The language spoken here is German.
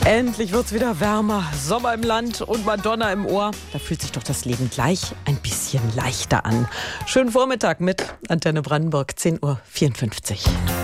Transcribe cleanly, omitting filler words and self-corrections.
Endlich wird's wieder wärmer. Sommer im Land und Madonna im Ohr. Da fühlt sich doch das Leben gleich ein bisschen leichter an. Schönen Vormittag mit Antenne Brandenburg, 10:54 Uhr.